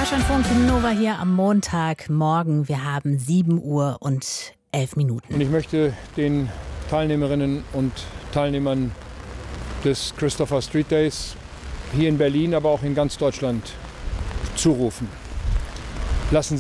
Deutschlandfunk Nova hier am Montagmorgen. Wir haben 7 Uhr und 11 Minuten. Und ich möchte den Teilnehmerinnen und Teilnehmern des Christopher Street Days hier in Berlin, aber auch in ganz Deutschland zurufen. Lassen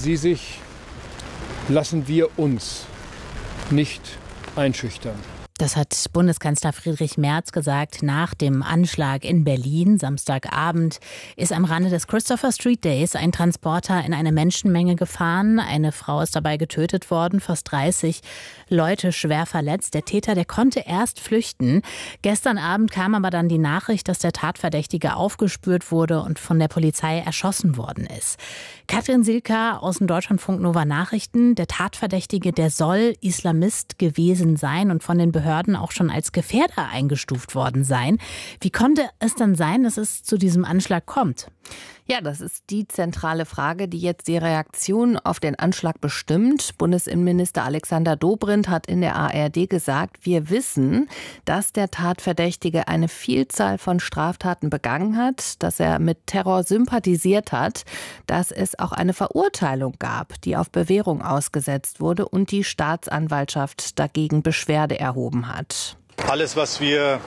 wir uns nicht einschüchtern. Das hat Bundeskanzler Friedrich Merz gesagt nach dem Anschlag in Berlin. Samstagabend ist am Rande des Christopher Street Days ein Transporter in eine Menschenmenge gefahren. Eine Frau ist dabei getötet worden, fast 30 Leute schwer verletzt. Der Täter, der konnte erst flüchten. Gestern Abend kam aber dann die Nachricht, dass der Tatverdächtige aufgespürt wurde und von der Polizei erschossen worden ist. Katrin Silka aus dem Deutschlandfunk Nova Nachrichten. Der Tatverdächtige, der soll Islamist gewesen sein und von den Behörden auch schon als Gefährder eingestuft worden sein. Wie konnte es dann sein, dass es zu diesem Anschlag kommt? Ja, das ist die zentrale Frage, die jetzt die Reaktion auf den Anschlag bestimmt. Bundesinnenminister Alexander Dobrindt hat in der ARD gesagt, wir wissen, dass der Tatverdächtige eine Vielzahl von Straftaten begangen hat, dass er mit Terror sympathisiert hat, dass es auch eine Verurteilung gab, die auf Bewährung ausgesetzt wurde und die Staatsanwaltschaft dagegen Beschwerde erhoben hat. Alles, was wir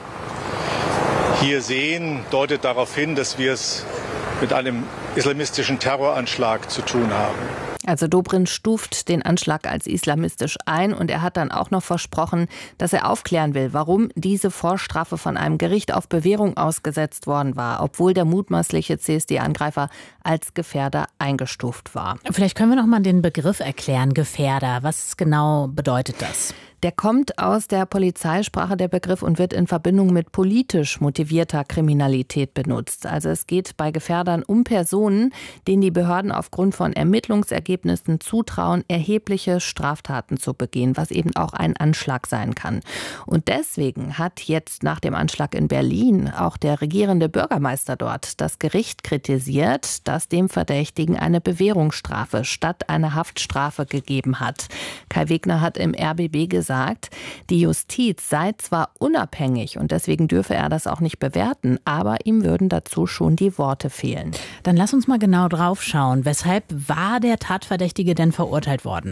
hier sehen, deutet darauf hin, dass wir es mit einem islamistischen Terroranschlag zu tun haben. Also Dobrindt stuft den Anschlag als islamistisch ein und er hat dann auch noch versprochen, dass er aufklären will, warum diese Vorstrafe von einem Gericht auf Bewährung ausgesetzt worden war, obwohl der mutmaßliche CSD-Angreifer als Gefährder eingestuft war. Vielleicht können wir noch mal den Begriff erklären, Gefährder. Was genau bedeutet das? Der kommt aus der Polizeisprache, der Begriff, und wird in Verbindung mit politisch motivierter Kriminalität benutzt. Also es geht bei Gefährdern um Personen, denen die Behörden aufgrund von Ermittlungsergebnissen zutrauen, erhebliche Straftaten zu begehen, was eben auch ein Anschlag sein kann. Und deswegen hat jetzt nach dem Anschlag in Berlin auch der regierende Bürgermeister dort das Gericht kritisiert, das dem Verdächtigen eine Bewährungsstrafe statt einer Haftstrafe gegeben hat. Kai Wegner hat im RBB gesagt, die Justiz sei zwar unabhängig und deswegen dürfe er das auch nicht bewerten, aber ihm würden dazu schon die Worte fehlen. Dann lass uns mal genau drauf schauen. Weshalb war der Tatverdächtige denn verurteilt worden?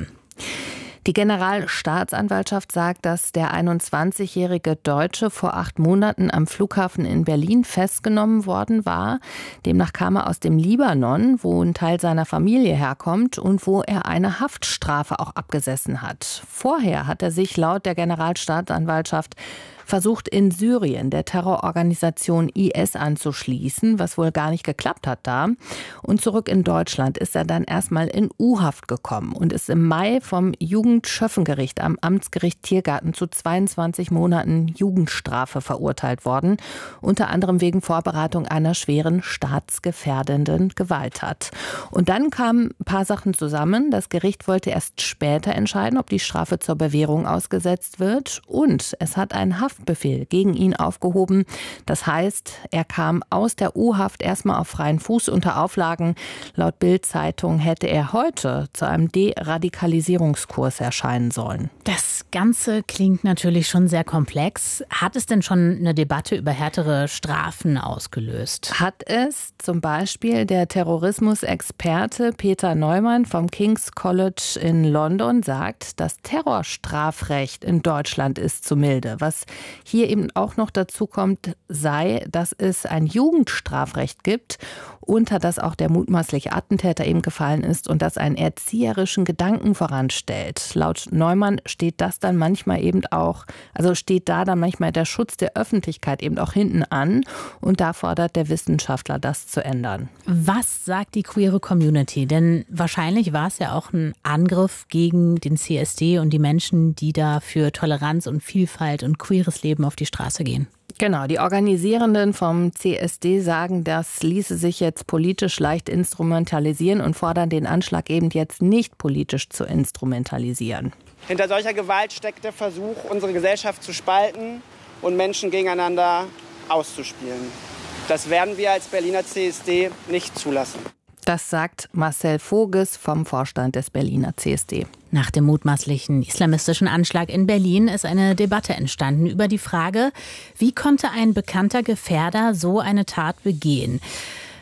Die Generalstaatsanwaltschaft sagt, dass der 21-jährige Deutsche vor 8 Monaten am Flughafen in Berlin festgenommen worden war. Demnach kam er aus dem Libanon, wo ein Teil seiner Familie herkommt und wo er eine Haftstrafe auch abgesessen hat. Vorher hat er sich laut der Generalstaatsanwaltschaft versucht, in Syrien der Terrororganisation IS anzuschließen, was wohl gar nicht geklappt hat da. Und zurück in Deutschland ist er dann erstmal in U-Haft gekommen und ist im Mai vom Jugendschöffengericht am Amtsgericht Tiergarten zu 22 Monaten Jugendstrafe verurteilt worden, unter anderem wegen Vorbereitung einer schweren staatsgefährdenden Gewalttat. Und dann kamen ein paar Sachen zusammen. Das Gericht wollte erst später entscheiden, ob die Strafe zur Bewährung ausgesetzt wird, und es hat einen Haftbefehl gegen ihn aufgehoben. Das heißt, er kam aus der U-Haft erstmal auf freien Fuß unter Auflagen. Laut Bild-Zeitung hätte er heute zu einem Deradikalisierungskurs erscheinen sollen. Das Ganze klingt natürlich schon sehr komplex. Hat es denn schon eine Debatte über härtere Strafen ausgelöst? Hat es. Zum Beispiel der Terrorismusexperte Peter Neumann vom King's College in London sagt, das Terrorstrafrecht in Deutschland ist zu milde. Was hier eben auch noch dazu kommt, sei, dass es ein Jugendstrafrecht gibt, unter das auch der mutmaßliche Attentäter eben gefallen ist und das einen erzieherischen Gedanken voranstellt. Laut Neumann steht das dann manchmal eben auch, also steht da dann manchmal der Schutz der Öffentlichkeit eben auch hinten an, und da fordert der Wissenschaftler, das zu ändern. Was sagt die queere Community? Denn wahrscheinlich war es ja auch ein Angriff gegen den CSD und die Menschen, die da für Toleranz und Vielfalt und queeres Leben auf die Straße gehen. Genau, die Organisierenden vom CSD sagen, das ließe sich jetzt politisch leicht instrumentalisieren und fordern den Anschlag eben jetzt nicht politisch zu instrumentalisieren. Hinter solcher Gewalt steckt der Versuch, unsere Gesellschaft zu spalten und Menschen gegeneinander auszuspielen. Das werden wir als Berliner CSD nicht zulassen. Das sagt Marcel Voges vom Vorstand des Berliner CSD. Nach dem mutmaßlichen islamistischen Anschlag in Berlin ist eine Debatte entstanden über die Frage, wie konnte ein bekannter Gefährder so eine Tat begehen?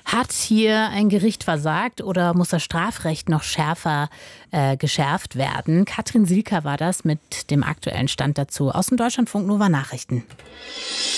Hat hier ein Gericht versagt oder muss das Strafrecht noch schärfer geschärft werden? Katrin Silka war das mit dem aktuellen Stand dazu aus dem Deutschlandfunk Nova Nachrichten.